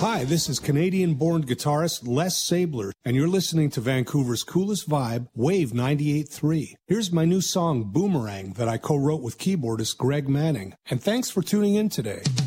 Hi, this is Canadian-born guitarist Les Sabler, and you're listening to Vancouver's coolest vibe, Wave 98.3. Here's my new song, Boomerang, that I co-wrote with keyboardist Greg Manning. And thanks for tuning in today.